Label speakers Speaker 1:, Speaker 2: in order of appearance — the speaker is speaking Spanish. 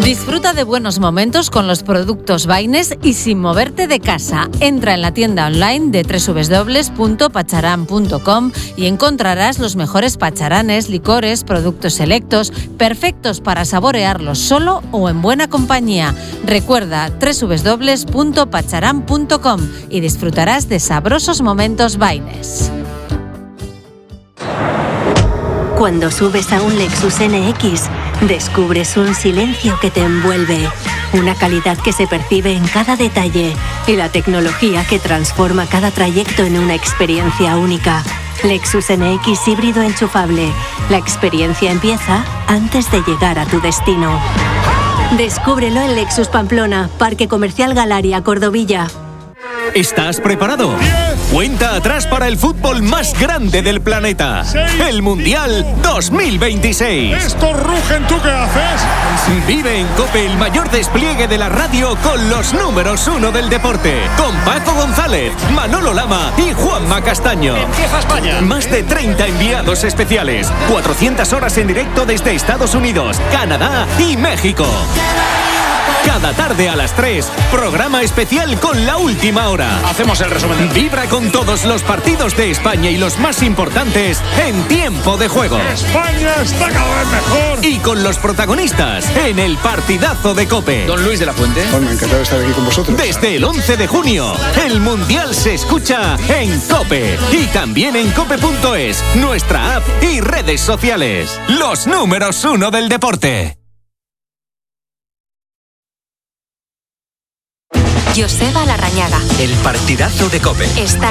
Speaker 1: Disfruta de buenos momentos con los productos Baines y sin moverte de casa. Entra en la tienda online de www.pacharán.com y encontrarás los mejores pacharanes, licores, productos selectos, perfectos para saborearlos solo o en buena compañía. Recuerda www.pacharán.com y disfrutarás de sabrosos momentos Baines.
Speaker 2: Cuando subes a un Lexus NX, descubres un silencio que te envuelve, una calidad que se percibe en cada detalle y la tecnología que transforma cada trayecto en una experiencia única. Lexus NX híbrido enchufable. La experiencia empieza antes de llegar a tu destino. Descúbrelo en Lexus Pamplona, Parque Comercial Galaria, Cordovilla.
Speaker 3: ¿Estás preparado? Cuenta atrás para el fútbol más grande del planeta. El Mundial 2026.
Speaker 4: ¡Estos rugen! ¿Tú qué haces?
Speaker 3: Vive en COPE el mayor despliegue de la radio con los números 1 del deporte. Con Paco González, Manolo Lama y Juanma Castaño.
Speaker 4: Empieza España.
Speaker 3: Más de 30 enviados especiales. 400 horas en directo desde Estados Unidos, Canadá y México. Cada tarde a las 3, programa especial con La Última Hora.
Speaker 4: Hacemos el resumen.
Speaker 3: Vibra con todos los partidos de España y los más importantes en tiempo de juego.
Speaker 4: España está cada vez mejor.
Speaker 3: Y con los protagonistas en el partidazo de COPE.
Speaker 5: Don Luis de la Fuente.
Speaker 6: Bueno, encantado de estar aquí con vosotros.
Speaker 3: Desde el 11 de junio, el Mundial se escucha en COPE. Y también en cope.es, nuestra app y redes sociales. Los números 1 del deporte.
Speaker 7: Joseba Larrañaga.
Speaker 3: El partidazo de COPE.
Speaker 7: Está